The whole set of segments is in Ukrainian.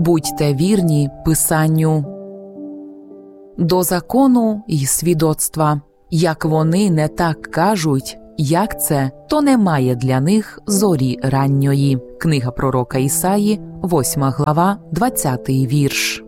Будьте вірні Писанню. До закону й свідоцтва. Як вони не так кажуть, як це, то немає для них зорі ранньої. Книга пророка Ісаї, 8 глава, 20 вірш.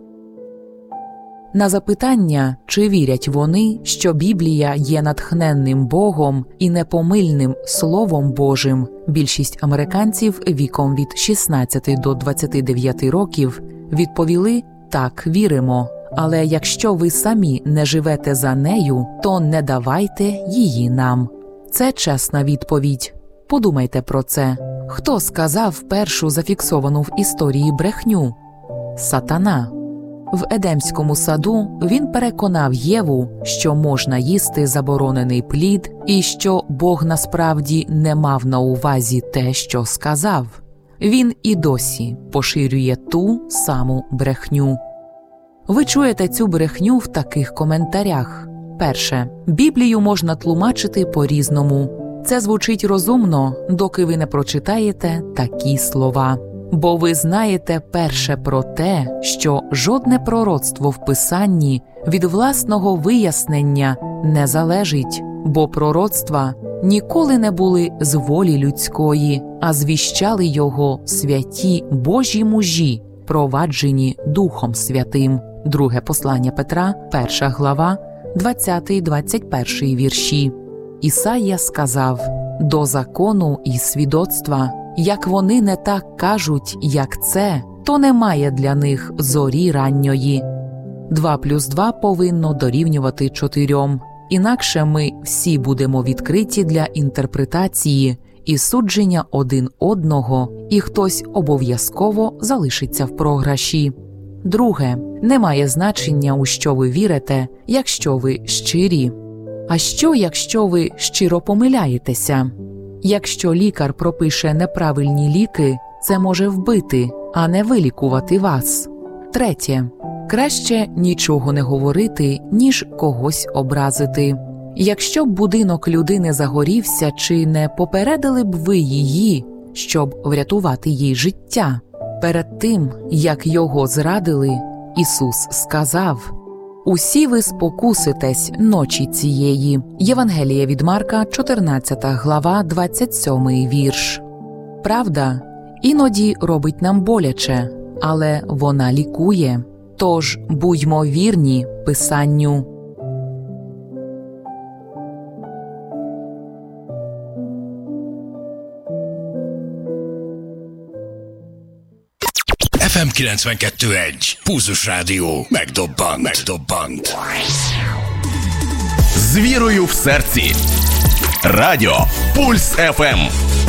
На запитання, чи вірять вони, що Біблія є натхненним Богом і непомильним Словом Божим, більшість американців віком від 16 до 29 років відповіли «Так, віримо». Але якщо ви самі не живете за нею, то не давайте її нам. Це чесна відповідь. Подумайте про це. Хто сказав першу зафіксовану в історії брехню? Сатана. В Едемському саду він переконав Єву, що можна їсти заборонений плід і що Бог насправді не мав на увазі те, що сказав. Він і досі поширює ту саму брехню. Ви чуєте цю брехню в таких коментарях. Перше. Біблію можна тлумачити по-різному. Це звучить розумно, доки ви не прочитаєте такі слова. Бо ви знаєте перше про те, що жодне пророцтво в Писанні від власного вияснення не залежить, бо пророцтва ніколи не були з волі людської, а звіщали його святі Божі мужі, проваджені Духом Святим. Друге послання Петра, 1 глава, 20-21 вірші. Ісая сказав: «До закону і свідоцтва, як вони не так кажуть, як це, то немає для них зорі ранньої». 2 плюс 2 повинно дорівнювати 4. Інакше ми всі будемо відкриті для інтерпретації і судження один одного, і хтось обов'язково залишиться в програші. Друге, немає значення, у що ви вірите, якщо ви щирі. А що, якщо ви щиро помиляєтеся? Якщо лікар пропише неправильні ліки, це може вбити, а не вилікувати вас. Третє, краще нічого не говорити, ніж когось образити. Якщо б будинок людини загорівся, чи не попередили б ви її, щоб врятувати їй життя? Перед тим, як його зрадили, Ісус сказав: «Усі ви спокуситесь ночі цієї». Євангеліє від Марка, 14 глава, 27 вірш. Правда іноді робить нам боляче, але вона лікує. Тож будьмо вірні Писанню. FM 92.1 Pulzus Rádió megdobbant. З вірою в серці. Радіо Пульс ФМ.